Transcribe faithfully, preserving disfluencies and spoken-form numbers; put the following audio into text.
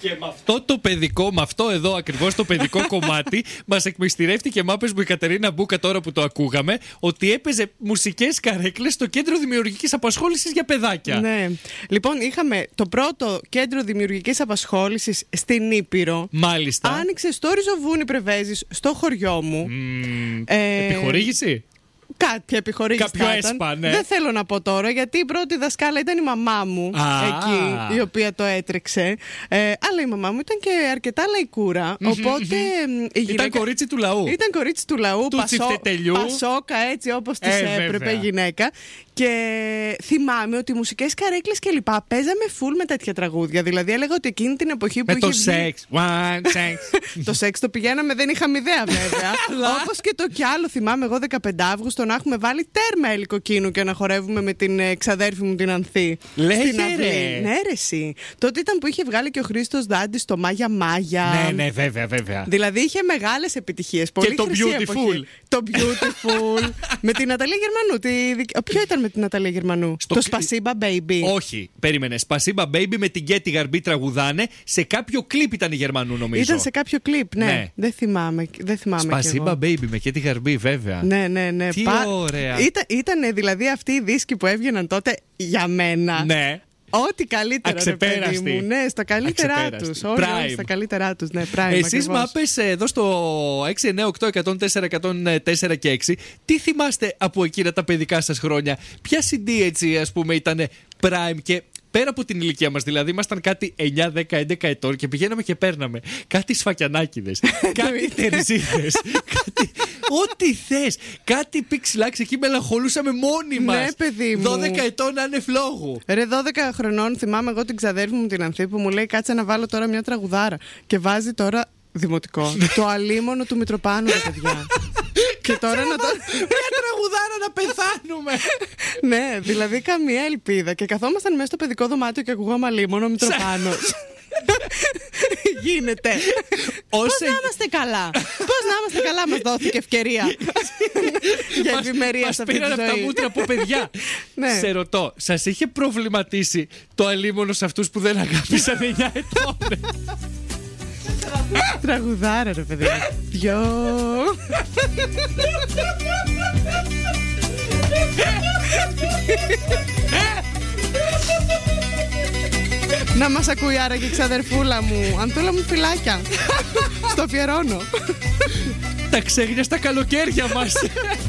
Και με αυτό το παιδικό, με αυτό εδώ ακριβώς το παιδικό κομμάτι, μας εκμυστηρεύτηκε μάπες μου η Κατερίνα Μπούκα τώρα που το ακούγαμε, ότι έπαιζε μουσικές καρέκλες στο κέντρο δημιουργικής απασχόλησης για παιδάκια. Ναι. Λοιπόν, είχαμε το πρώτο κέντρο δημιουργικής απασχόλησης στην Ήπειρο. Μάλιστα. Άνοιξε στο Ριζοβούνι Πρεβέζης, στο χωριό μου. Mm, ε, επιχορήγηση. Κάποια επιχορήγηση. Κάποιο θα ήταν. έσπα, ναι. Δεν θέλω να πω τώρα, γιατί η πρώτη δασκάλα ήταν η μαμά μου Α. εκεί, η οποία το έτρεξε. Ε, αλλά η μαμά μου ήταν και αρκετά λαϊκούρα. Οπότε. η γυναίκα... Ήταν κορίτσι του λαού. Ήταν κορίτσι του λαού, του πασό... τσιφτετελιού. Πασόκα, έτσι όπως της ε, έπρεπε βέβαια. η γυναίκα. Και θυμάμαι ότι μουσικές καρέκλες και λοιπά παίζαμε full με τέτοια τραγούδια. Δηλαδή έλεγα ότι εκείνη την εποχή που με είχε. το βγει... σεξ. One sex. Το σεξ το πηγαίναμε, δεν είχαμε ιδέα βέβαια. Όπως και το κι άλλο, θυμάμαι εγώ δεκαπέντε Αυγούστου να έχουμε βάλει τέρμα ελικοκίνου και να χορεύουμε με την ξαδέρφη μου την Ανθή. Λέγε στην αυλή. ρε. Ναι, ρε, εσύ. Τότε ήταν που είχε βγάλει και ο Χρήστος Δάντης το Μάγια Μάγια. Ναι, ναι, βέβαια, βέβαια. Δηλαδή είχε μεγάλες επιτυχίες. Πολύ και το χρυσή Beautiful. Εποχή. Το Beautiful. Με την Ναταλία Γερμανού. Τη... Ποιο ήταν με την Ναταλία Γερμανού? Στο... Το Σπασίμπα Baby. Όχι, περίμενε. Σπασίμπα Baby με την Κέτι Γαρμπή τραγουδάνε. Σε κάποιο κλιπ ήταν η Γερμανού, νομίζω. Ήταν σε κάποιο κλιπ, ναι. ναι. Δεν θυμάμαι. Δεν θυμάμαι Σπασίμπα Baby με Κέτι Γαρμπή, βέβαια. Ναι, ναι, ναι. Τι Πα... ωραία. Ήταν, ήτανε δηλαδή αυτοί οι δίσκοι που έβγαιναν τότε για μένα. Ναι. Ό,τι καλύτερο, ρε παιδί μου. Ναι, στα καλύτερά τους. Όλοι, όλοι στα καλύτερά τους. Ναι, prime. Εσείς μάπες εδώ στο έξι εννιά οκτώ εκατόν τέσσερα εκατόν τέσσερα και έξι, τι θυμάστε από εκείνα τα παιδικά σας χρόνια? Ποια σι ντι έτσι ας πούμε ήταν prime και πέρα από την ηλικία μας, δηλαδή ήμασταν κάτι εννιά, δέκα, έντεκα ετών και πηγαίναμε και παίρναμε κάτι σφακιανάκηδες, κάτι τερζίδες, κάτι, ό,τι θες, κάτι πιξιλάξ εκεί μελαγχολούσαμε μόνοι μας. Ναι, παιδί μου. δώδεκα ετών ανεφλόγου. Ρε, δώδεκα χρονών θυμάμαι εγώ την ξαδέρφη μου την Ανθή που μου λέει κάτσε να βάλω τώρα μια τραγουδάρα και βάζει τώρα δημοτικό. Το αλίμονο του Μητροπάνου, ρε παιδιά. Και τώρα να το. Μια τραγουδάρα να πεθάνουμε. Ναι, δηλαδή καμία ελπίδα. Και καθόμασταν μέσα στο παιδικό δωμάτιο και ακούγαμε αλίμονο Μητροπάνος. Γίνεται. Πώς να είμαστε καλά. Πώς να είμαστε καλά, μας δόθηκε ευκαιρία για ευημερία σε αυτή τη ζωή. Μας πήραν από τα μούτρα από παιδιά. Σε ρωτώ, σας είχε προβληματίσει το αλίμονο σε αυτούς που δεν αγάπησαν εννιά ετών? Τραγουδάρα, ρε παιδί. Δυο. Να μας ακούει άραγε η ξαδερφούλα μου. Αντούλα μου, φυλάκια. Στο αφιερώνω. Τα ξέγνια στα καλοκαίρια μας.